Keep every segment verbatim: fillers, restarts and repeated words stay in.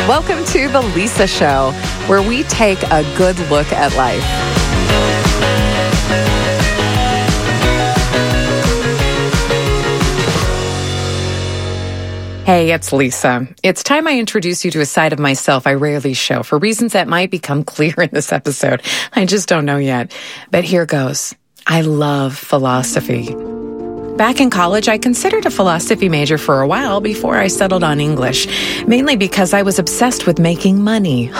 Welcome to The Lisa Show, where we take a good look at life. Hey, it's Lisa. It's time I introduce you to a side of myself I rarely show for reasons that might become clear in this episode. I just don't know yet. But here goes. I love philosophy. Back in college, I considered a philosophy major for a while before I settled on English, mainly because I was obsessed with making money.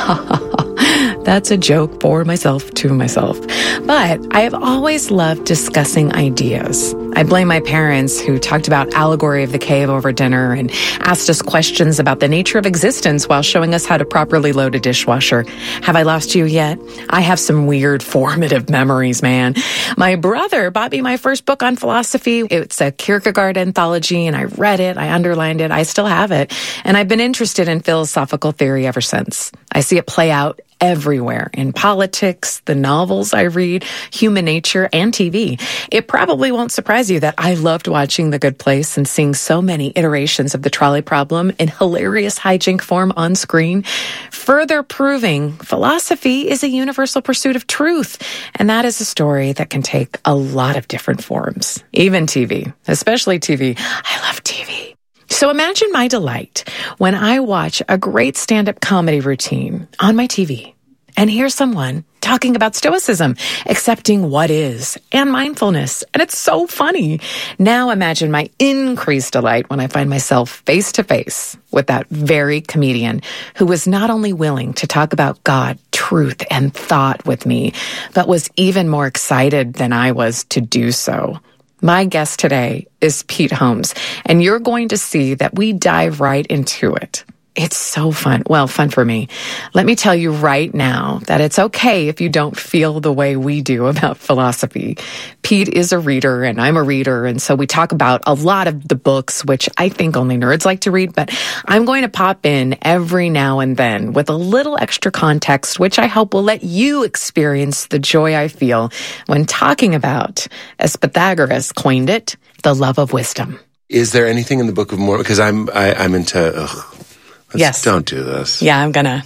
That's a joke for myself to myself. But I have always loved discussing ideas. I blame my parents who talked about Allegory of the Cave over dinner and asked us questions about the nature of existence while showing us how to properly load a dishwasher. Have I lost you yet? I have some weird formative memories, man. My brother bought me my first book on philosophy. It's a Kierkegaard anthology, and I read it, I underlined it, I still have it, and I've been interested in philosophical theory ever since. I see it play out everywhere, in politics, the novels I read, human nature, and T V. It probably won't surprise you that I loved watching The Good Place and seeing so many iterations of the trolley problem in hilarious hijink form on screen, further proving philosophy is a universal pursuit of truth, and that is a story that can take a lot of different forms, even T V, especially T V. I love T V. So imagine my delight when I watch a great stand-up comedy routine on my T V and hear someone talking about stoicism, accepting what is, and mindfulness. And it's so funny. Now imagine my increased delight when I find myself face-to-face with that very comedian who was not only willing to talk about God, truth, and thought with me, but was even more excited than I was to do so. My guest today is Pete Holmes, and you're going to see that we dive right into it. It's so fun. Well, fun for me. Let me tell you right now that it's okay if you don't feel the way we do about philosophy. Pete is a reader, and I'm a reader, and so we talk about a lot of the books, which I think only nerds like to read, but I'm going to pop in every now and then with a little extra context, which I hope will let you experience the joy I feel when talking about, as Pythagoras coined it, the love of wisdom. Is there anything in the Book of Mormon? Because I'm I, I'm into. Ugh, let's, yes. Don't do this. Yeah, I'm gonna.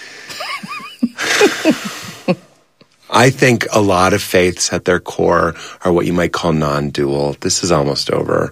I think a lot of faiths at their core are what you might call non-dual. This is almost over.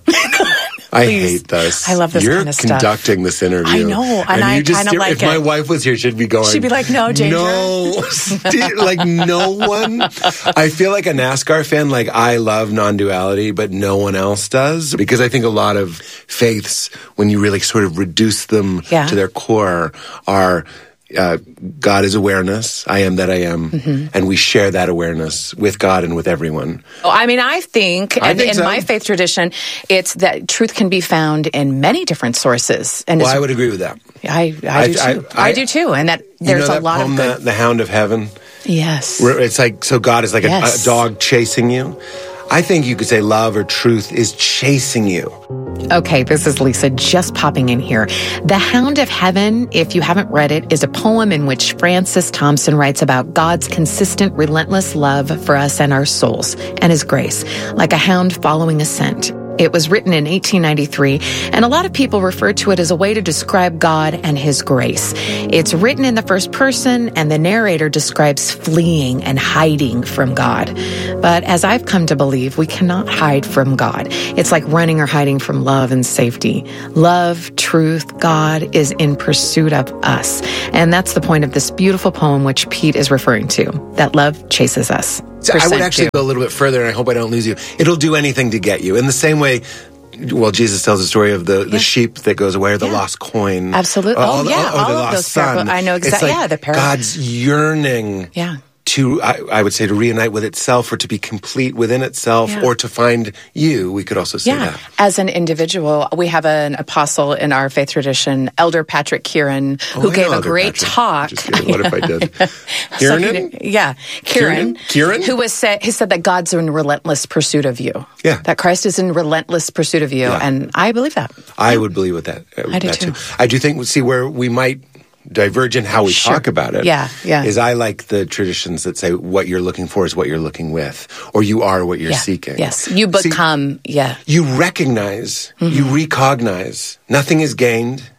I hate this. I love this You're kind of stuff. You're conducting this interview. I know, and, and I you just, kind of like if it. If my wife was here, she'd be going. She'd be like, "No, Ginger." No, st- like no one. I feel like a NASCAR fan. Like I love non-duality, but no one else does, because I think a lot of faiths, when you really sort of reduce them yeah. to their core, are. Uh, God is awareness. I am that I am. Mm-hmm. And we share that awareness with God and with everyone. Oh, I mean, I think, I and think in so. my faith tradition, it's that truth can be found in many different sources. And well, I would agree with that. I, I, I do too. I, I, I do too. And that there's you know that a lot poem, of good... the, the Hound of Heaven? Yes. Where it's like, so God is like yes. a, a dog chasing you. I think you could say love or truth is chasing you. Okay, this is Lisa just popping in here. The Hound of Heaven, if you haven't read it, is a poem in which Francis Thompson writes about God's consistent, relentless love for us and our souls, and His grace, like a hound following a scent. It was written in eighteen ninety-three, and a lot of people refer to it as a way to describe God and His grace. It's written in the first person, and the narrator describes fleeing and hiding from God. But as I've come to believe, we cannot hide from God. It's like running or hiding from love and safety. Love, truth, God is in pursuit of us. And that's the point of this beautiful poem which Pete is referring to, that love chases us. I would actually go a little bit further, and I hope I don't lose you. It'll do anything to get you. In the same way, well, Jesus tells the story of the, the yeah. sheep that goes away, or the yeah. lost coin. Absolutely. Or, oh, or, yeah. Or, or all the of lost those son. Parables. I know exactly. Like yeah, the parables. God's yearning. Yeah. To, I, I would say, to reunite with itself, or to be complete within itself, yeah. or to find you. We could also say yeah. that. As an individual, we have an apostle in our faith tradition, Elder Patrick Kieran, oh, who I gave a Elder great Patrick. talk. Just kidding. What if I did? Kieran? So yeah. Kieran. Kieran? Who was said, he said that God's in relentless pursuit of you. Yeah. That Christ is in relentless pursuit of you. Yeah. And I believe that. I yeah. would believe with that. Uh, I do that too. too. I do think, see, where we might diverge in how we sure. talk about it. Yeah, yeah. Is I like the traditions that say what you're looking for is what you're looking with, or you are what you're yeah. seeking. Yes, you become, See, yeah. You recognize, mm-hmm. you recognize, nothing is gained,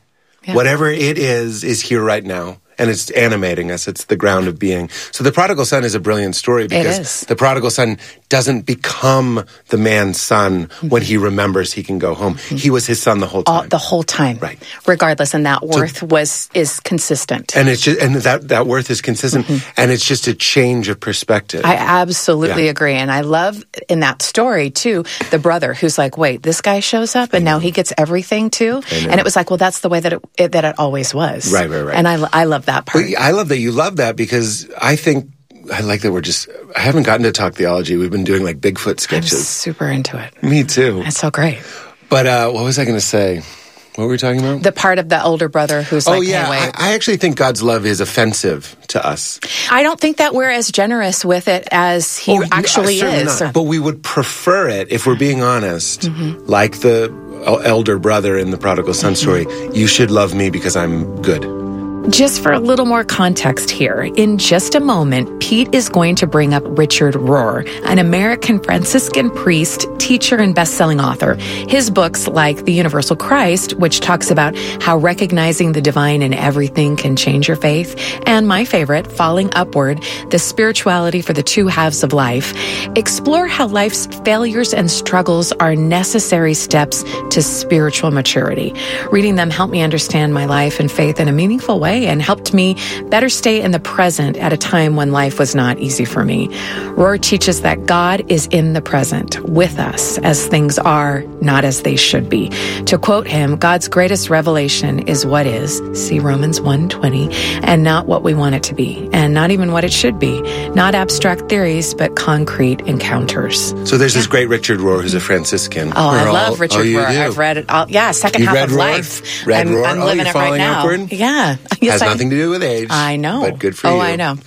Yeah. Whatever it is, is here right now. And it's animating us. It's the ground of being. So the prodigal son is a brilliant story because It is. the prodigal son doesn't become the man's son mm-hmm. when he remembers he can go home. Mm-hmm. He was his son the whole time. All, the whole time. Right. Regardless. And that worth so, was is consistent. And it's just, and that, that worth is consistent. Mm-hmm. And it's just a change of perspective. I absolutely yeah. agree. And I love in that story, too, the brother who's like, wait, this guy shows up and now he gets everything, too? And it was like, well, that's the way that it, it, that it always was. Right, right, right. And I, I love that part. But I love that you love that because I think, I like that we're just, I haven't gotten to talk theology. We've been doing like Bigfoot sketches. I'm super into it. Me too. It's so great. But uh, what was I going to say? What were we talking about? The part of the older brother who's like, oh, yeah. hey, wait. I, I actually think God's love is offensive to us. I don't think that we're as generous with it as he oh, actually no, is. Not. But we would prefer it, if we're being honest, mm-hmm. like the elder brother in the prodigal son mm-hmm. story. You should love me because I'm good. Just for a little more context here, in just a moment, Pete is going to bring up Richard Rohr, an American Franciscan priest, teacher, and best-selling author. His books, like The Universal Christ, which talks about how recognizing the divine in everything can change your faith, and my favorite, Falling Upward, The Spirituality for the Two Halves of Life, explore how life's failures and struggles are necessary steps to spiritual maturity. Reading them helped me understand my life and faith in a meaningful way, and helped me better stay in the present at a time when life was not easy for me. Rohr teaches that God is in the present with us as things are, not as they should be. To quote him, God's greatest revelation is what is, see Romans one twenty, and not what we want it to be, and not even what it should be. Not abstract theories, but concrete encounters. So there's yeah. this great Richard Rohr who's a Franciscan. Oh, We're I all, love Richard oh, Rohr. Do? I've read it all. Yeah, second you half read of Rohr? life. Read I'm, Rohr? I'm oh, living you're it right falling now. Upward? Yeah. Yes, Has I, nothing to do with age. I know. But good for oh, you. Oh, I know.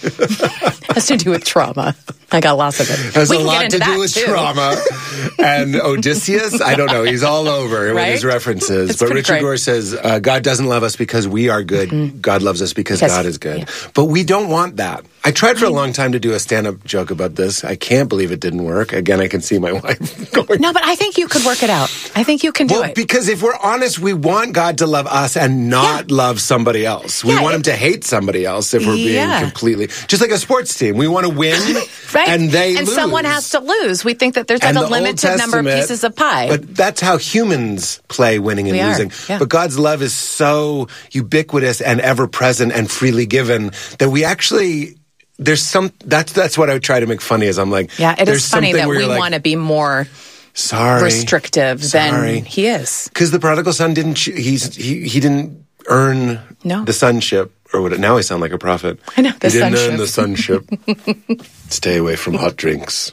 Has to do with trauma. I got lots of it. Has we a can lot get into to do that with too. trauma. And Odysseus, I don't know. He's all over right? with his references. It's but Richard great. Rohr says, uh, God doesn't love us because we are good. Mm-hmm. God loves us because, because God is good. Yeah. But we don't want that. I tried for a long time to do a stand-up joke about this. I can't believe it didn't work. Again, I can see my wife going. No, but I think you could work it out. I think you can do well, it. Because if we're honest, we want God to love us and not yeah. love somebody else. We yeah, want it, him to hate somebody else if we're being yeah. completely... Just like a sports team. We want to win right. and they and lose. someone has to lose. We think that there's like and a the limited number of pieces of pie. But that's how humans play winning and we losing. Yeah. But God's love is so ubiquitous and ever-present and freely given that we actually... There's some that's that's what I would try to make funny. Is I'm like, yeah, it there's is funny that we like, want to be more sorry, restrictive sorry. than he is. Because the prodigal son didn't he's he he didn't earn no. the sonship or what? Now I sound like a prophet. I know the he didn't sonship. earn the sonship. Stay away from hot drinks.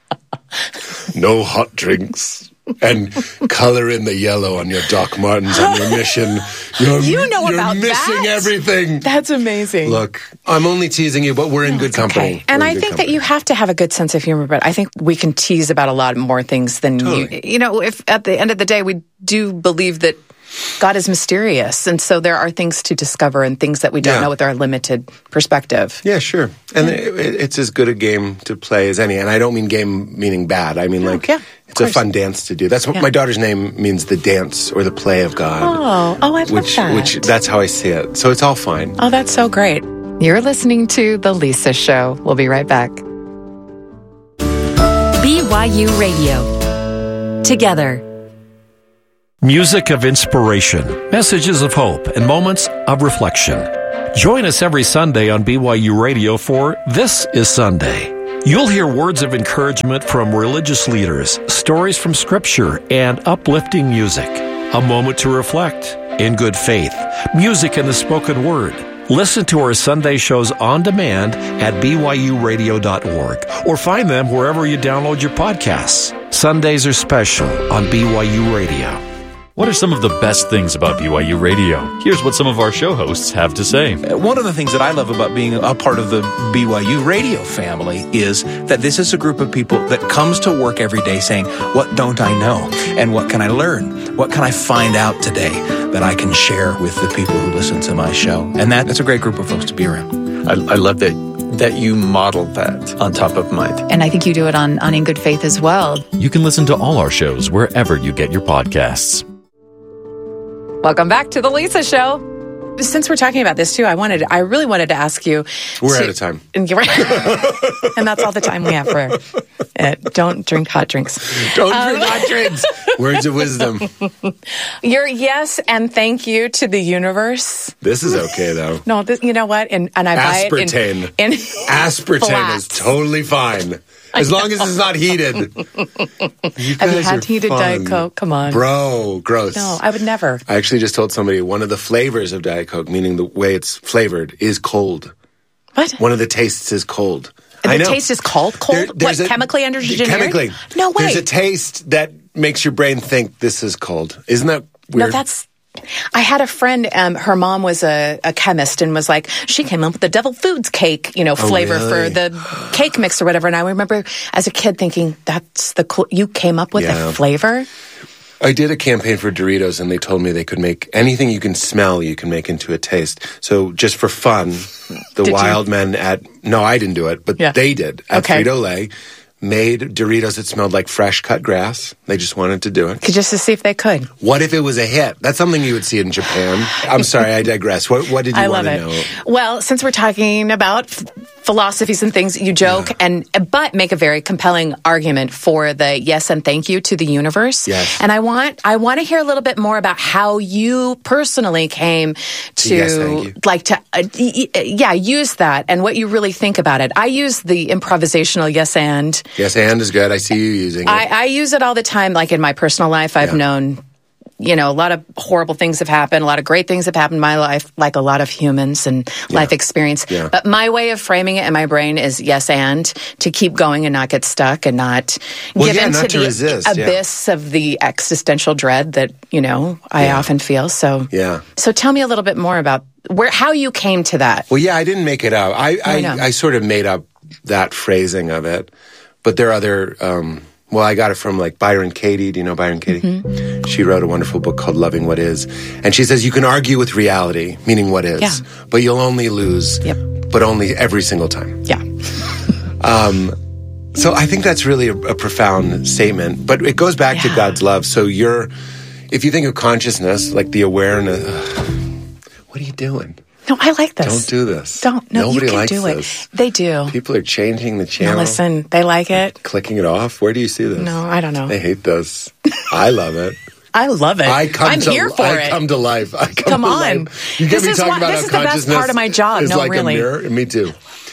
No hot drinks. And color in the yellow on your Doc Martens on your mission. You're, you know you're about missing that? everything. That's amazing. Look, I'm only teasing you, but we're in no, good company. Okay. And we're I think company. that you have to have a good sense of humor, but I think we can tease about a lot more things than totally. you. You know, if at the end of the day we do believe that God is mysterious, and so there are things to discover and things that we don't yeah. know with our limited perspective. Yeah, sure. And yeah. It, it's as good a game to play as any. And I don't mean game meaning bad. I mean no, like yeah, it's a fun dance to do. That's what yeah. my daughter's name means, the dance or the play of God. Oh, oh, I love which, that. Which that's how I see it. So it's all fine. Oh, that's so great. You're listening to The Lisa Show. We'll be right back. B Y U Radio. Together. Music of inspiration, messages of hope, and moments of reflection. Join us every Sunday on B Y U Radio for This is Sunday. You'll hear words of encouragement from religious leaders, stories from Scripture, and uplifting music. A moment to reflect in good faith, music in the spoken word. Listen to our Sunday shows on demand at b y u radio dot org or find them wherever you download your podcasts. Sundays are special on B Y U Radio. What are some of the best things about B Y U Radio? Here's what some of our show hosts have to say. One of the things that I love about being a part of the B Y U Radio family is that this is a group of people that comes to work every day saying, what don't I know? And what can I learn? What can I find out today that I can share with the people who listen to my show? And that, that's a great group of folks to be around. I, I love that that you modeled that on Top of Mind. And I think you do it on, on In Good Faith as well. You can listen to all our shows wherever you get your podcasts. Welcome back to The Lisa Show. since we're talking about this too, I wanted, I really wanted to ask you. We're to, out of time. And, you're right. And that's all the time we have for it. Don't drink hot drinks. Don't um, drink hot drinks. Words of wisdom. Your yes and thank you to the universe. This is okay though. No, this, you know what? And and I Aspartame. buy it in, in Aspartame flats. is totally fine. As long as it's not heated. You Have you had are heated fun. Diet Coke? Come on. Bro, gross. No, I would never. I actually just told somebody one of the flavors of Diet Coke, meaning the way it's flavored, is cold. What? One of the tastes is cold. The I know. taste is cold? Cold? There- what, there's a- chemically engineered? Chemically. No way. There's a taste that makes your brain think this is cold. Isn't that weird? No, that's... I had a friend, um, her mom was a, a chemist and was like, she came up with the Devil Foods cake, you know, flavor really? for the cake mix or whatever. And I remember as a kid thinking, that's the cool, you came up with Yeah. a flavor? I did a campaign for Doritos, and they told me they could make anything you can smell, you can make into a taste. So just for fun, the Did wild you? men at, no, I didn't do it, but Yeah. they did at Okay. Frito-Lay, made Doritos that smelled like fresh cut grass. They just wanted to do it. Just to see if they could. What if it was a hit? That's something you would see in Japan. I'm sorry, I digress. What, what did you I want love to it. know? Well, since we're talking about f- philosophies and things, you joke Yeah. and but make a very compelling argument for the yes and thank you to the universe. Yes. And I want I want to hear a little bit more about how you personally came to Yes, thank you. like to uh, y- y- yeah use that and what you really think about it. I use the improvisational yes and. Yes, and is good. I see you using it. I, I use it all the time. Like in my personal life, I've Yeah. known, you know, a lot of horrible things have happened. A lot of great things have happened in my life, like a lot of humans and life experience. Yeah. But my way of framing it in my brain is yes and to keep going and not get stuck and not Well, give yeah, into not to the resist, yeah. abyss of the existential dread that, you know, I Yeah. often feel. So, Yeah. so tell me a little bit more about where how you came to that. Well, yeah, I didn't make it up. I, I I, know. I sort of made up that phrasing of it. But there are other, um, well, I got it from like Byron Katie. Do you know Byron Katie? Mm-hmm. She wrote a wonderful book called Loving What Is. And she says you can argue with reality, meaning what is, Yeah. but you'll only lose, Yep. but only every single time. Yeah. So I think that's really a, a profound statement, but it goes back to Yeah. God's love. So you're, if you think of consciousness, like the awareness, what are you doing? No, I like this. Don't do this. Don't. No, Nobody you can likes do this. it. They do. People are changing the No, channel. listen, they like it. Clicking it off. Where do you see this? No, I don't know. They hate this. I love it. I love it. I come I'm to, here for I it. come to life. I come, Come to on. life. You get This me is talking why- about this how is the best consciousness part of my job. is No, like really. a mirror. Me too.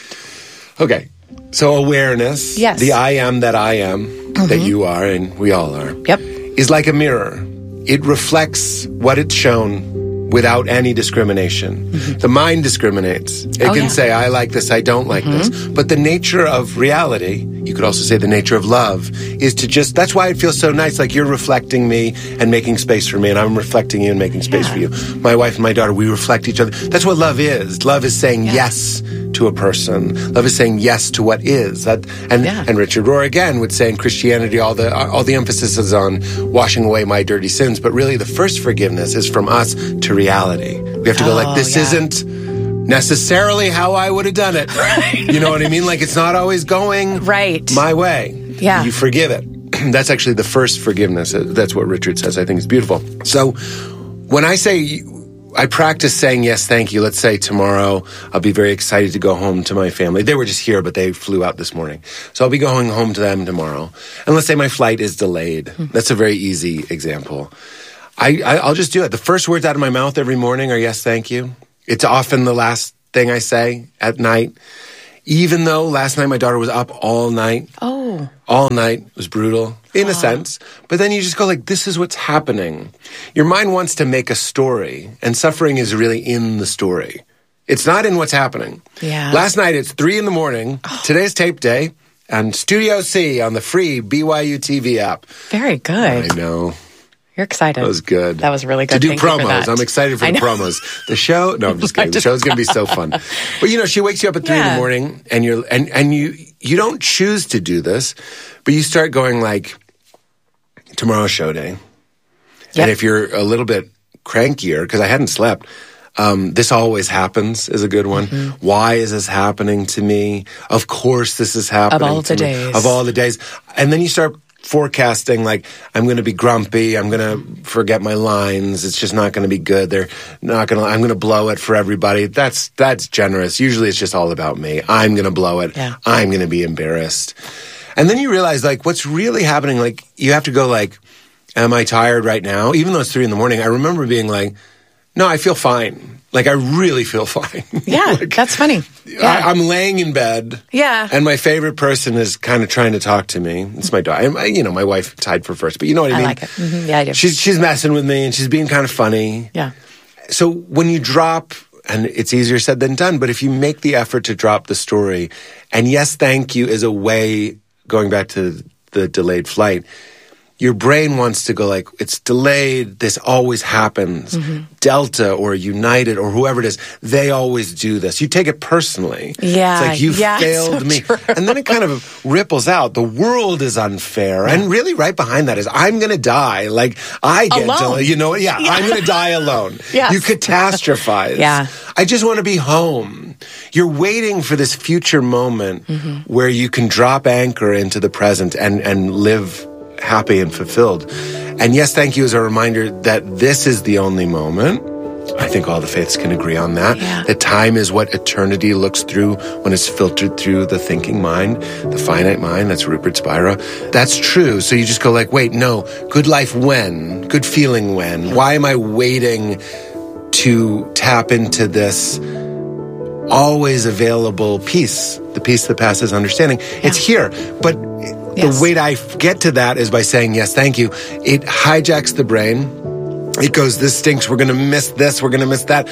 Okay. So awareness, Yes. the I am that I am, that you are, and we all are, Yep. is like a mirror. It reflects what it's shown without any discrimination. The mind discriminates. It Oh, can yeah. say, I like this, I don't like this. But the nature of reality, you could also say the nature of love, is to just, that's why it feels so nice. Like you're reflecting me and making space for me, and I'm reflecting you and making space Yeah. for you. My wife and my daughter, we reflect each other. That's what love is. Love is saying yes to a person. Love is saying yes to what is. That, and, Yeah. and Richard Rohr again would say in Christianity, all the, all the emphasis is on washing away my dirty sins. But really the first forgiveness is from us to reality. We have to go Oh, like, this yeah. isn't necessarily how I would have done it. You know what I mean? Like it's not always going Right. my way. Yeah. You forgive it. That's actually the first forgiveness. That's what Richard says. I think it's beautiful. So when I say, I practice saying yes, thank you. Let's say tomorrow I'll be very excited to go home to my family. They were just here, but they flew out this morning. So I'll be going home to them tomorrow. And let's say my flight is delayed. That's a very easy example. I, I, I'll just do it. The first words out of my mouth every morning are yes, thank you. It's often the last thing I say at night. Even though last night my daughter was up all night. Oh. All night. It was brutal, in a sense. But then you just go like, this is what's happening. Your mind wants to make a story, and suffering is really in the story. It's not in what's happening. Yeah. Last night, it's three in the morning. Today's tape day, and Studio C on the free B Y U T V app. Very good. I know. You're excited. That was good. That was really good. To do Thank you for promos. that. I'm excited for I the know. promos. The show, no, I'm just kidding. The just- show's going to be so fun. But you know, she wakes you up at three in Yeah. the morning and you're, and, and you, you don't choose to do this, but you start going like, tomorrow's show day. Yep. And if you're a little bit crankier, because I hadn't slept, um, this always happens is a good one. Mm-hmm. Why is this happening to me? Of course this is happening all to the me. days. Of all the days. And then you start forecasting like I'm going to be grumpy, I'm going to forget my lines, it's just not going to be good. They're not going to I'm going to blow it for everybody. That's that's generous. Usually it's just all about me. I'm going to blow it. Yeah. I'm going to be embarrassed. And then you realize like what's really happening, like you have to go like, am I tired right now? Even though it's three in the morning, I remember being like, no, I feel fine. Like, I really feel fine. Yeah, like, that's funny. Yeah. I, I'm laying in bed. Yeah. And my favorite person is kind of trying to talk to me. It's my dog. I, you know, my wife tied for first, but you know what I, I mean? like it. Mm-hmm. Yeah, I do. She's, she's messing with me, and she's being kind of funny. Yeah. So when you drop, and it's easier said than done, but if you make the effort to drop the story, and yes, thank you is a way, going back to the delayed flight, your brain wants to go like, it's delayed, this always happens. Mm-hmm. Delta or United or whoever it is, they always do this. You take it personally. Yeah. It's like, you yeah, failed so me. True. And then it kind of ripples out. The world is unfair. Yeah. And really right behind that is, I'm going to die. Like, I get alone. to, you know, yeah, yeah. I'm going to die alone. Yes. You catastrophize. Yeah. I just want to be home. You're waiting for this future moment mm-hmm. where you can drop anchor into the present and, and live happy and fulfilled. And yes, thank you is a reminder that this is the only moment. I think all the faiths can agree on that. Yeah. That time is what eternity looks through when it's filtered through the thinking mind, the finite mind. That's Rupert Spira. That's true. So you just go like, wait, no, good life when? Good feeling when? Why am I waiting to tap into this always available peace, the peace that passes understanding? Yeah. It's here. But Yes. the way I get to that is by saying, yes, thank you. It hijacks the brain. It goes, this stinks. We're going to miss this. We're going to miss that.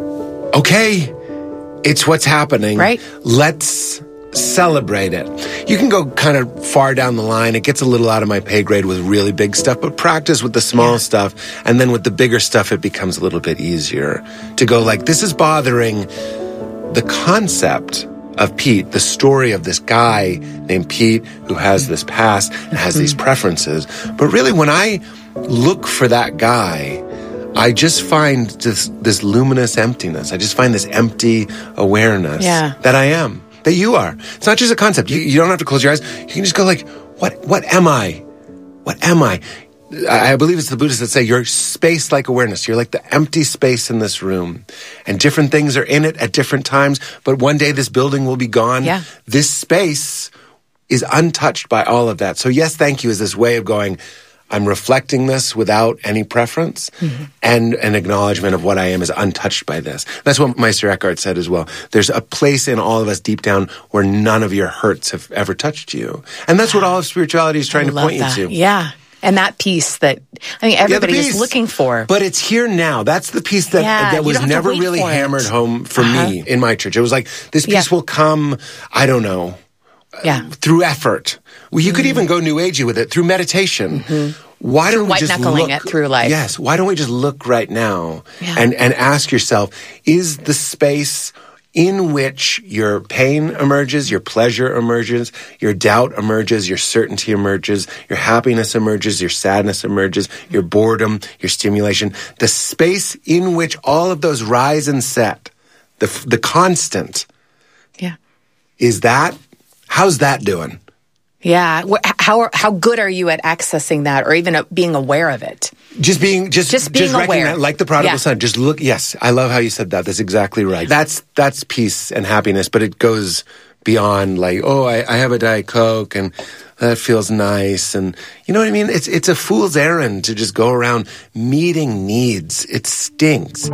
Okay. It's what's happening. Right. Let's celebrate it. You can go kind of far down the line. It gets a little out of my pay grade with really big stuff, but practice with the small yeah. stuff. And then with the bigger stuff, it becomes a little bit easier to go like, this is bothering the concept of Pete, the story of this guy named Pete who has this past and has these preferences. But really, when I look for that guy, I just find this, this luminous emptiness. I just find this empty awareness yeah. that I am, that you are. It's not just a concept. You, you don't have to close your eyes. You can just go like, what, what am I? What am I? I believe it's the Buddhists that say you're space-like awareness. You're like the empty space in this room. And different things are in it at different times, but one day this building will be gone. Yeah. This space is untouched by all of that. So yes, thank you is this way of going, I'm reflecting this without any preference, mm-hmm. and an acknowledgement of what I am is untouched by this. That's what Meister Eckhart said as well. There's a place in all of us deep down where none of your hurts have ever touched you. And that's what all of spirituality is trying I to love point that. you to. Yeah. And that piece that, I mean, everybody yeah, is looking for. But it's here now. That's the piece that, yeah, that was never really hammered it. home for uh-huh. me in my church. It was like, this piece yeah. will come, I don't know, yeah. uh, through effort. Well, you mm-hmm. could even go New Agey with it, through meditation. Mm-hmm. Why don't through we just white-knuckling look, it through life. Yes. Why don't we just look right now yeah. and, and ask yourself, is the space in which your pain emerges, your pleasure emerges, your doubt emerges, your certainty emerges, your happiness emerges, your sadness emerges, your boredom, your stimulation, the space in which all of those rise and set, the the constant, yeah, is that, how's that doing? Yeah. How how good are you at accessing that, or even being aware of it? Just being, just, just being just aware, that, like the prodigal yeah. son. Just look. Yes, I love how you said that. That's exactly right. That's that's peace and happiness, but it goes beyond like, oh, I, I have a Diet Coke and that feels nice, and you know what I mean. It's it's a fool's errand to just go around meeting needs. It stinks.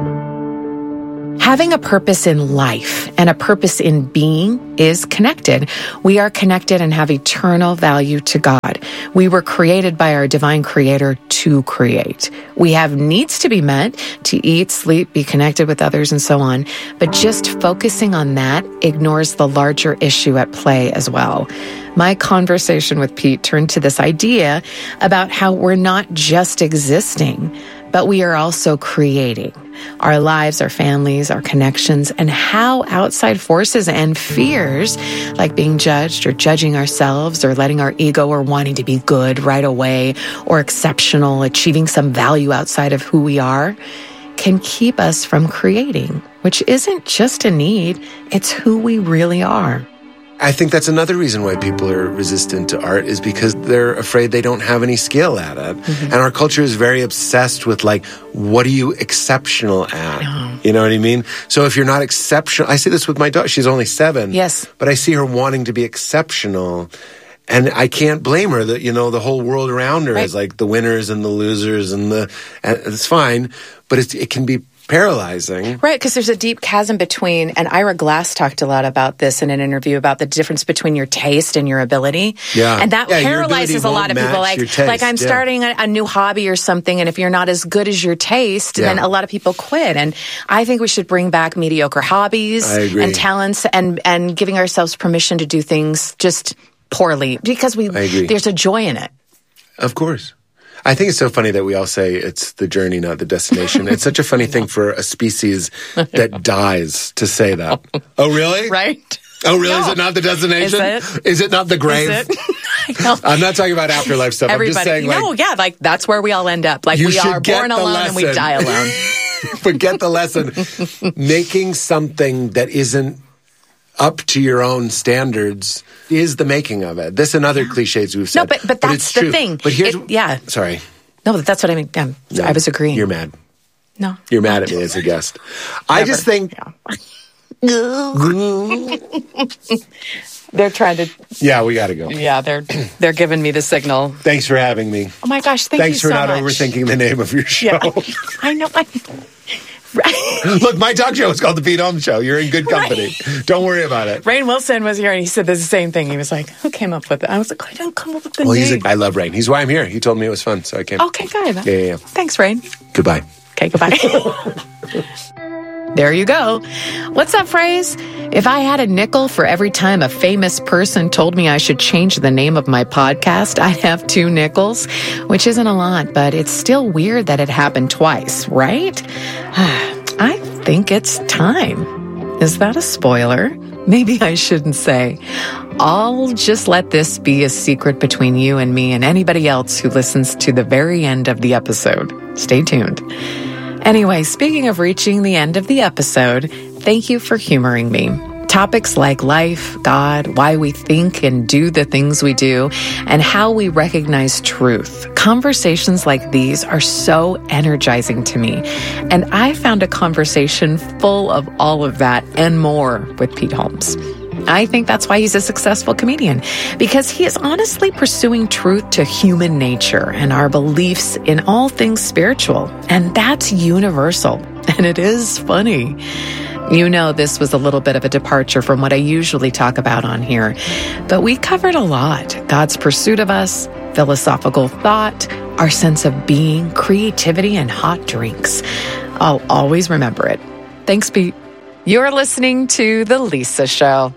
Having a purpose in life and a purpose in being is connected. We are connected and have eternal value to God. We were created by our divine creator to create. We have needs to be met, to eat, sleep, be connected with others, and so on. But just focusing on that ignores the larger issue at play as well. My conversation with Pete turned to this idea about how we're not just existing, but we are also creating our lives, our families, our connections, and how outside forces and fears, like being judged or judging ourselves or letting our ego or wanting to be good right away or exceptional, achieving some value outside of who we are, can keep us from creating, which isn't just a need, it's who we really are. I think that's another reason why people are resistant to art is because they're afraid they don't have any skill at it. Mm-hmm. And our culture is very obsessed with, like, what are you exceptional at? You know what I mean? So if you're not exceptional, I see this with my daughter. She's only seven. Yes. But I see her wanting to be exceptional. And I can't blame her that, you know, the whole world around her right. is like the winners and the losers and the, and it's fine, but it's, it can be paralyzing. Right, because there's a deep chasm between, and Ira Glass talked a lot about this in an interview about the difference between your taste and your ability. Yeah. And that yeah, paralyzes a lot of people. Like, like I'm yeah. starting a, a new hobby or something, and if you're not as good as your taste, yeah. then a lot of people quit. And I think we should bring back mediocre hobbies and talents and, and giving ourselves permission to do things just poorly because we there's a joy in it. Of course. I think it's so funny that we all say it's the journey, not the destination. It's such a funny thing for a species that dies to say that. Oh, really? Right. Oh, really? No. Is it not the destination? Is it? Is it not the grave? Is it? I'm not talking about afterlife stuff. Everybody, I'm just saying, like, no, yeah, like that's where we all end up. Like we are born alone lesson. and we die alone. Forget the lesson. Making something that isn't up to your own standards is the making of it. This and other cliches we've said. No, but but that's but the true. thing. But here's it, yeah. Sorry. No, that's what I mean. Yeah, No, I was agreeing. You're mad. No. You're mad at me as a guest. I just think yeah. They're trying to Yeah, we got to go. Yeah, they're they're giving me the signal. Thanks for having me. Oh my gosh, thank Thanks you so much. Thanks for not much. overthinking the name of your show. Yeah. I know. I Look, my talk show is called The Pete Holmes Show. You're in good company. Right. Don't worry about it. Rainn Wilson was here and he said the same thing. He was like, who came up with it? I was like, I didn't come up with the well, name. He's a, I love Rainn. He's why I'm here. He told me it was fun, so I came. Okay, good. Yeah, yeah, yeah. Thanks, Rainn. Goodbye. Okay, goodbye. There you go. What's that phrase? If I had a nickel for every time a famous person told me I should change the name of my podcast, I'd have two nickels, which isn't a lot, but it's still weird that it happened twice, right? I think it's time. Is that a spoiler? Maybe I shouldn't say. I'll just let this be a secret between you and me and anybody else who listens to the very end of the episode. Stay tuned. Anyway, speaking of reaching the end of the episode, thank you for humoring me. Topics like life, God, why we think and do the things we do, and how we recognize truth. Conversations like these are so energizing to me. And I found a conversation full of all of that and more with Pete Holmes. I think that's why he's a successful comedian, because he is honestly pursuing truth to human nature and our beliefs in all things spiritual. And that's universal. And it is funny. You know, this was a little bit of a departure from what I usually talk about on here, but we covered a lot. God's pursuit of us, philosophical thought, our sense of being, creativity, and hot drinks. I'll always remember it. Thanks, Pete. You're listening to The Lisa Show.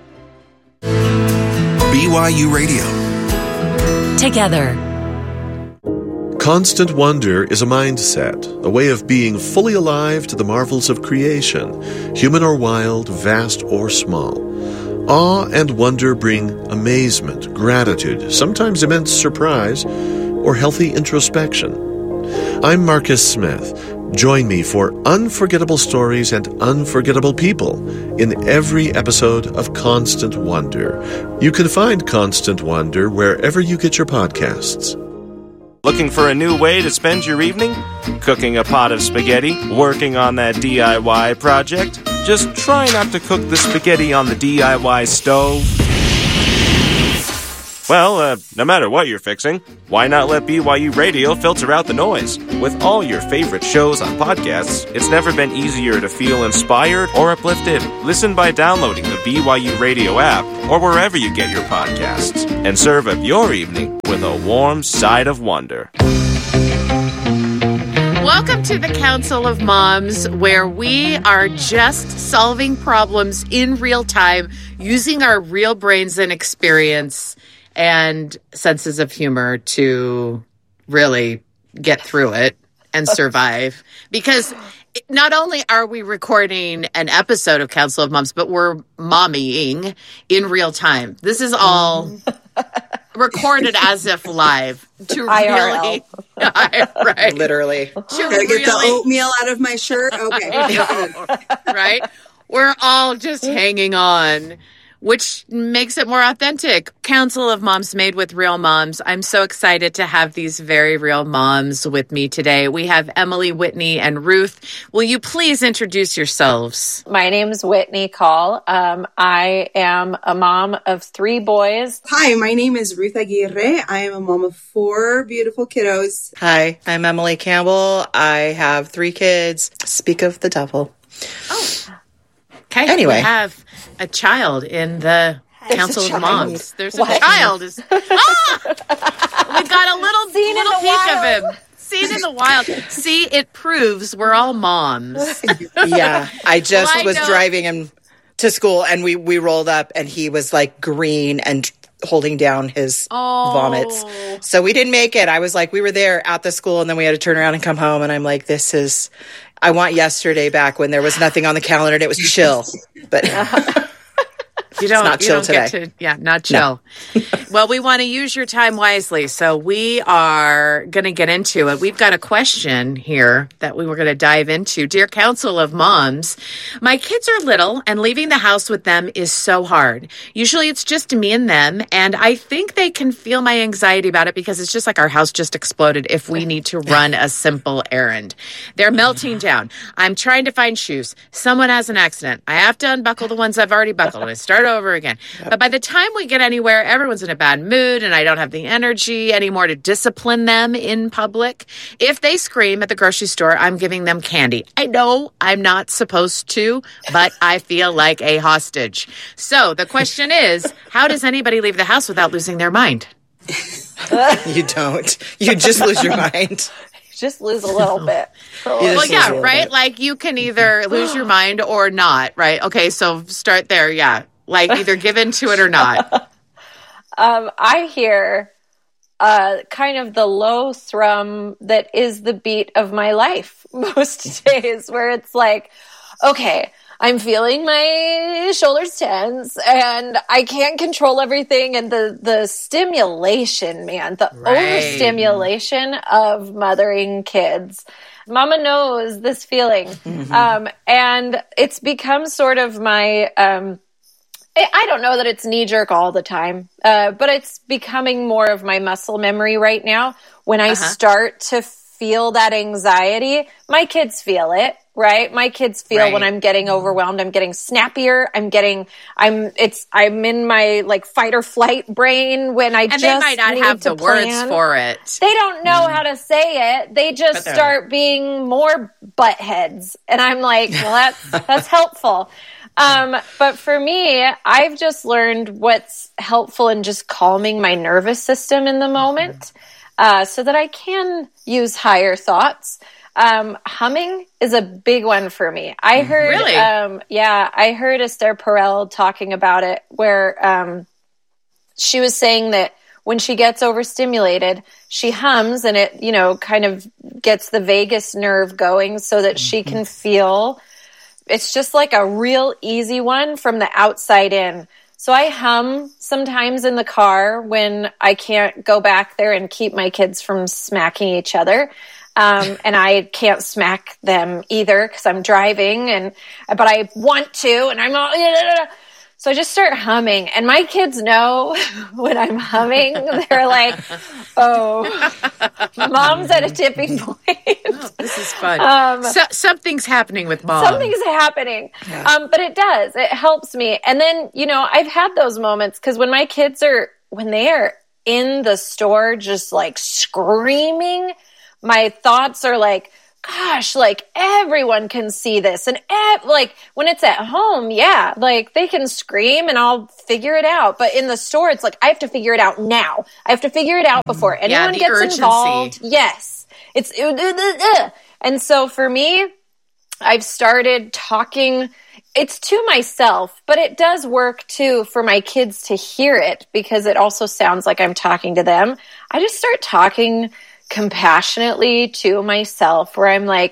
B Y U Radio. Together. Constant wonder is a mindset, a way of being fully alive to the marvels of creation, human or wild, vast or small. Awe and wonder bring amazement, gratitude, sometimes immense surprise, or healthy introspection. I'm Marcus Smith. Join me for unforgettable stories and unforgettable people in every episode of Constant Wonder. You can find Constant Wonder wherever you get your podcasts. Looking for a new way to spend your evening? Cooking a pot of spaghetti? Working on that D I Y project? Just try not to cook the spaghetti on the D I Y stove. Well, uh, no matter what you're fixing, why not let B Y U Radio filter out the noise? With all your favorite shows on podcasts, it's never been easier to feel inspired or uplifted. Listen by downloading the B Y U Radio app or wherever you get your podcasts, and serve up your evening with a warm side of wonder. Welcome to the Council of Moms, where we are just solving problems in real time using our real brains and experience and senses of humor to really get through it and survive. Because not only are we recording an episode of Council of Moms, but we're mommying in real time. This is all recorded as if live to I R L. really, right? Literally. To Gotta really, get the oatmeal out of my shirt. Okay. right? We're all just hanging on. which makes it more authentic. Council of Moms Made with Real Moms. I'm so excited to have these very real moms with me today. We have Emily, Whitney, and Ruth. Will you please introduce yourselves? My name is Whitney Call. Um, I am a mom of three boys. Hi, my name is Ruth Aguirre. I am a mom of four beautiful kiddos. Hi, I'm Emily Campbell. I have three kids. Speak of the devil. Oh, okay. Anyway. We have a child in the There's Council of Moms. There's a what? child. Is, ah! We've got a little, Seen little in the peek wild. of him. Seen in the wild. See, it proves we're all moms. Yeah, I just Well, I was know- driving him to school, and we, we rolled up, and he was like green and holding down his Oh. vomits. So we didn't make it. I was like, we were there at the school, and then we had to turn around and come home, and I'm like, this is... I want yesterday back when there was nothing on the calendar and it was chill. But You don't, not you chill don't get today. to, yeah, not chill. Well, we want to use your time wisely. So we are going to get into it. We've got a question here that we were going to dive into. Dear Council of Moms, my kids are little and leaving the house with them is so hard. Usually it's just me and them. And I think they can feel my anxiety about it because it's just like our house just exploded if we need to run a simple errand. They're melting down. I'm trying to find shoes. Someone has an accident. I have to unbuckle the ones I've already buckled and start over again. But by the time we get anywhere, everyone's in a bad mood and I don't have the energy anymore to discipline them in public. If they scream at the grocery store, I'm giving them candy. I know I'm not supposed to, but I feel like a hostage. So the question is, how does anybody leave the house without losing their mind? you don't. You just lose your mind. Just lose a little bit. Well, yeah, right? Like you can either lose your mind or not, right? Okay, so start there, yeah. Like either give in to it or not. Um, I hear uh, kind of the low thrum that is the beat of my life most days, where it's like, okay, I'm feeling my shoulders tense and I can't control everything. And the, the stimulation, man, the Right. overstimulation of mothering kids. Mama knows this feeling. Mm-hmm. Um, and it's become sort of my, um, I don't know that it's knee-jerk all the time, uh, but it's becoming more of my muscle memory right now. When I Uh-huh. start to feel that anxiety, my kids feel it, right? My kids feel Right. when I'm getting overwhelmed, I'm getting snappier. I'm getting, I'm, it's, I'm in my like fight or flight brain when I And just they might not need have to the words plan. for it. They don't know how to say it. They But just they're- start being more butt heads. And I'm like, well, that's, that's helpful. Um, but for me, I've just learned what's helpful in just calming my nervous system in the moment, uh, so that I can use higher thoughts. Um, humming is a big one for me. I heard, Really? um, yeah, I heard Esther Perel talking about it, where, um, she was saying that when she gets overstimulated, she hums and it, you know, kind of gets the vagus nerve going so that she can feel. It's just like a real easy one from the outside in. So I hum sometimes in the car when I can't go back there and keep my kids from smacking each other. Um, and I can't smack them either because I'm driving and, but I want to, and I'm all, so I just start humming, and my kids know when I'm humming. They're like, oh, mom's at a tipping point. Oh, this is fun. Um, so, something's happening with mom. Something's happening. Um, but it does. It helps me. And then, you know, I've had those moments because when my kids are, when they are in the store just like screaming, my thoughts are like, gosh, like everyone can see this. And ev- like when it's at home, yeah, like they can scream and I'll figure it out. But in the store, it's like, I have to figure it out now. I have to figure it out before anyone the gets urgency. involved. Yes. It's, and so for me, I've started talking, it's to myself, but it does work too for my kids to hear it because it also sounds like I'm talking to them. I just start talking compassionately to myself where I'm like,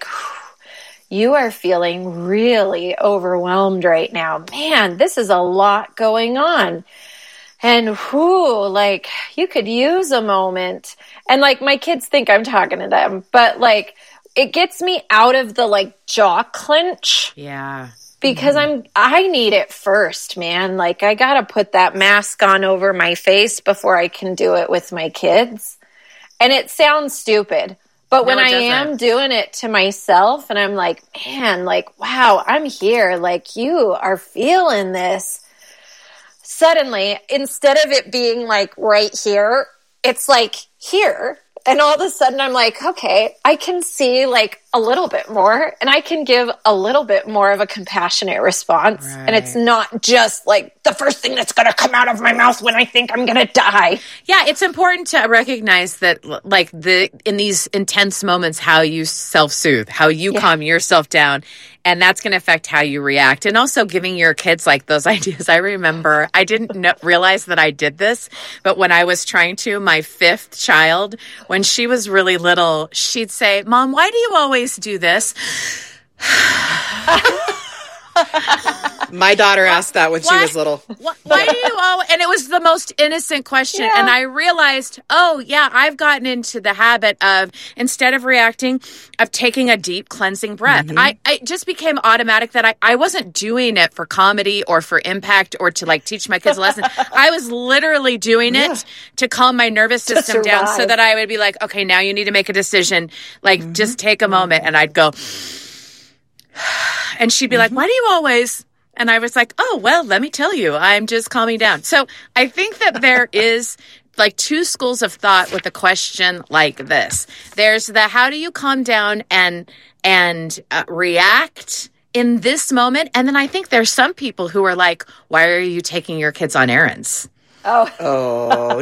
you are feeling really overwhelmed right now. Man, this is a lot going on. And whoo, like you could use a moment. And like my kids think I'm talking to them, but like it gets me out of the like jaw clench. Yeah. because I'm, I need it first, man. Like, I got to put that mask on over my face before I can do it with my kids. And it sounds stupid, but no, when I am doing it to myself and I'm like, man, like, wow, I'm here. Like, you are feeling this. Suddenly, instead of it being like right here, it's like here. And all of a sudden I'm like, okay, I can see like a little bit more and I can give a little bit more of a compassionate response. Right. And it's not just like the first thing that's going to come out of my mouth when I think I'm going to die. Yeah, it's important to recognize that like the in these intense moments, how you self-soothe, how you yeah. calm yourself down. And that's going to affect how you react. And also giving your kids like those ideas. I remember, I didn't know, realize that I did this, but when I was trying to, my fifth child, when she was really little, she'd say, Mom, why do you always do this? My daughter asked that when why, she was little. Why, why do you always, and it was the most innocent question. Yeah. And I realized, oh yeah, I've gotten into the habit of, instead of reacting, of taking a deep cleansing breath. Mm-hmm. I, I just became automatic that I, I wasn't doing it for comedy or for impact or to like teach my kids a lesson. I was literally doing yeah. it to calm my nervous system down so that I would be like, okay, now you need to make a decision. Like, mm-hmm. just take a moment. And I'd go, and she'd be mm-hmm. like, why do you always... And I was like, oh, well, let me tell you, I'm just calming down. So I think that there is like two schools of thought with a question like this. There's the how do you calm down and and uh, react in this moment? And then I think there's some people who are like, why are you taking your kids on errands? Oh. Oh,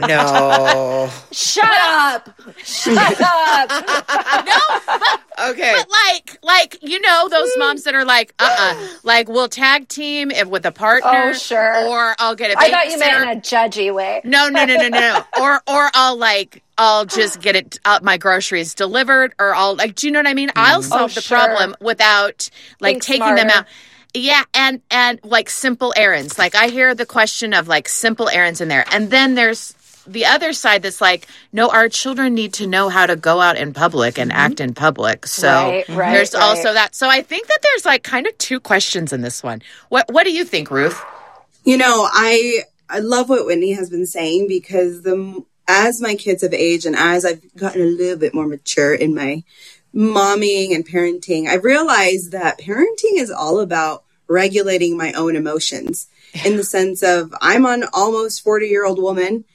no. Shut up. Shut up. No, but, okay. But like, like, you know, those moms that are like, uh-uh, like we'll tag team if with a partner. Oh, sure. Or I'll get a babysitter. I thought you meant in a judgy way. No, no, no, no, no. or, or I'll like, I'll just get it, uh, my groceries delivered or I'll like, do you know what I mean? I'll solve oh, the sure. problem without like Think taking smarter. them out. Yeah, and and like simple errands. Like I hear the question of like simple errands in there. And then there's the other side that's like, no, our children need to know how to go out in public and mm-hmm. act in public. So right, right, there's right. also that. So I think that there's like kind of two questions in this one. What what do you think, Ruth? You know, I I love what Whitney has been saying because the as my kids have aged and as I've gotten a little bit more mature in my momming and parenting, I realized that parenting is all about regulating my own emotions in the sense of I'm an almost forty year old woman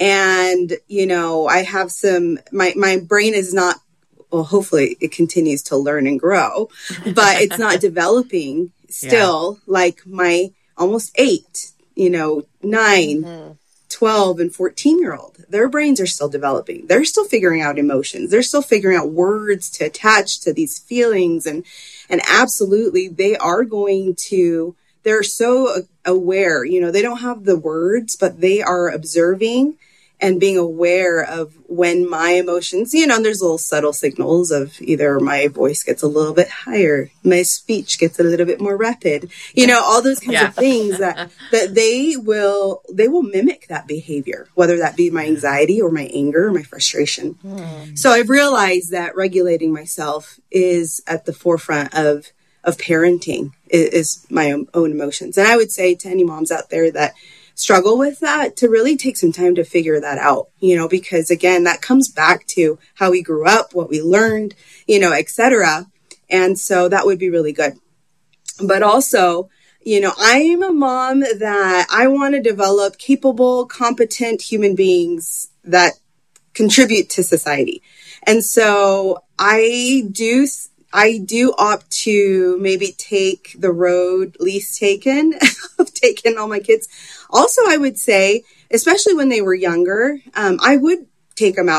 and, you know, I have some, my, my brain is not, well, hopefully it continues to learn and grow, but it's not developing still yeah. like my almost eight, you know, nine, mm-hmm. twelve and fourteen year old. Their brains are still developing. They're still figuring out emotions. They're still figuring out words to attach to these feelings. And, and absolutely they are going to, they're so aware, you know, they don't have the words, but they are observing and being aware of when my emotions, you know, and there's little subtle signals of either my voice gets a little bit higher, my speech gets a little bit more rapid, you know, all those kinds yeah. of things that, that they will, they will mimic that behavior, whether that be my anxiety or my anger or my frustration. Hmm. So I've realized that regulating myself is at the forefront of, of parenting is, is my own, own emotions. And I would say to any moms out there that struggle with that to really take some time to figure that out, you know, because again, that comes back to how we grew up, what we learned, you know, et cetera. And so that would be really good. But also, you know, I am a mom that I want to develop capable, competent human beings that contribute to society. And so I do I do opt to maybe take the road least taken of taking all my kids. Also, I would say, especially when they were younger, um, I would take them out